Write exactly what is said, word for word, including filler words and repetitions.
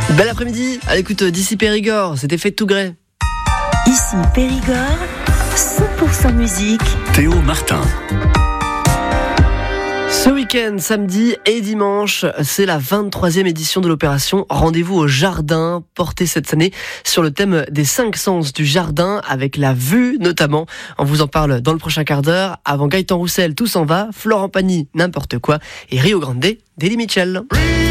Bel après-midi, à l'écoute d'ici Périgord, c'était fait de tout gré. Ici Périgord, cent pour cent musique. Théo Martin. Ce week-end, samedi et dimanche, c'est la vingt-troisième édition de l'opération Rendez-vous au Jardin, portée cette année sur le thème des cinq sens du jardin, avec la vue notamment. On vous en parle dans le prochain quart d'heure. Avant Gaëtan Roussel, Tout s'en va, Florent Pagny, N'importe quoi, et Rio Grande, d'Eddie Mitchell.